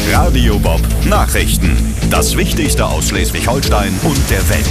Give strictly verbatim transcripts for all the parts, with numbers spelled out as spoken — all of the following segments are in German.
Radio Bob Nachrichten. Das Wichtigste aus Schleswig-Holstein und der Welt.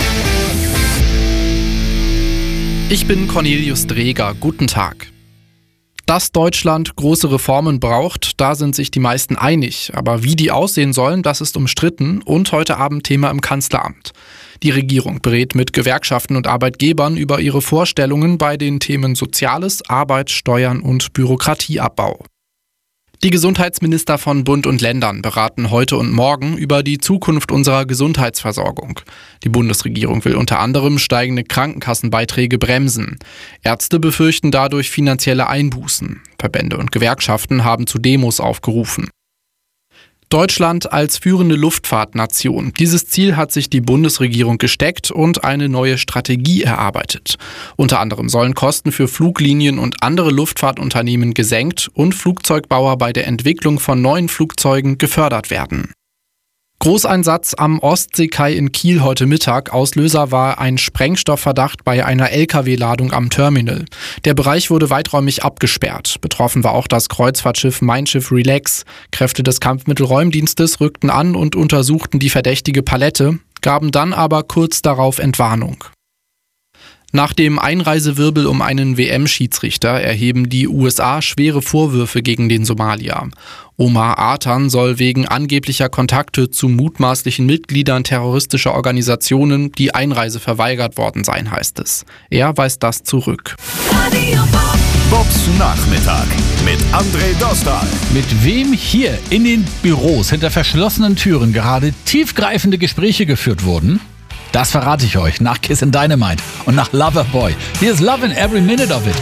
Ich bin Cornelius Dreger. Guten Tag. Dass Deutschland große Reformen braucht, da sind sich die meisten einig. Aber wie die aussehen sollen, das ist umstritten und heute Abend Thema im Kanzleramt. Die Regierung berät mit Gewerkschaften und Arbeitgebern über ihre Vorstellungen bei den Themen Soziales, Arbeit, Steuern und Bürokratieabbau. Die Gesundheitsminister von Bund und Ländern beraten heute und morgen über die Zukunft unserer Gesundheitsversorgung. Die Bundesregierung will unter anderem steigende Krankenkassenbeiträge bremsen. Ärzte befürchten dadurch finanzielle Einbußen. Verbände und Gewerkschaften haben zu Demos aufgerufen. Deutschland als führende Luftfahrtnation. Dieses Ziel hat sich die Bundesregierung gesteckt und eine neue Strategie erarbeitet. Unter anderem sollen Kosten für Fluglinien und andere Luftfahrtunternehmen gesenkt und Flugzeugbauer bei der Entwicklung von neuen Flugzeugen gefördert werden. Großeinsatz am Ostseekai in Kiel heute Mittag. Auslöser war ein Sprengstoffverdacht bei einer L K W-Ladung am Terminal. Der Bereich wurde weiträumig abgesperrt. Betroffen war auch das Kreuzfahrtschiff Mein Schiff Relax. Kräfte des Kampfmittelräumdienstes rückten an und untersuchten die verdächtige Palette, gaben dann aber kurz darauf Entwarnung. Nach dem Einreisewirbel um einen W M-Schiedsrichter erheben die U S A schwere Vorwürfe gegen den Somalier. Omar Artan soll wegen angeblicher Kontakte zu mutmaßlichen Mitgliedern terroristischer Organisationen die Einreise verweigert worden sein, heißt es. Er weist das zurück. Bobs Nachmittag mit André Dostal. Mit wem hier in den Büros hinter verschlossenen Türen gerade tiefgreifende Gespräche geführt wurden? Das verrate ich euch nach Kiss and Dynamite und nach Loverboy. Hier ist Love in Every Minute of It.